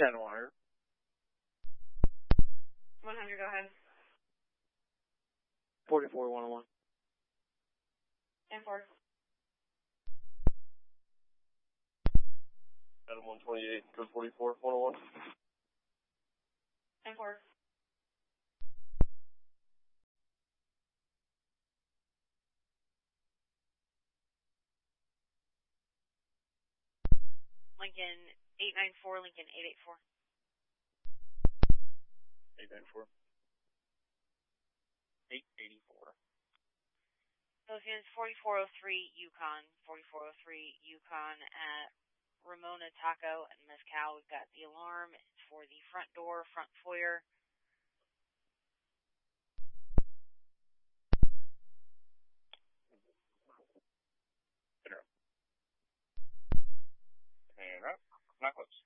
10 100. 100, go ahead. 44 101. And 4. Adam 128, code 44 101. And 4. Lincoln 894, Lincoln 884. 894. 884. Those units 4403 Yukon, 4403 Yukon at Ramona Taco and Mezcal. We've got the alarm. It's for the front door, front foyer. And up. Not close.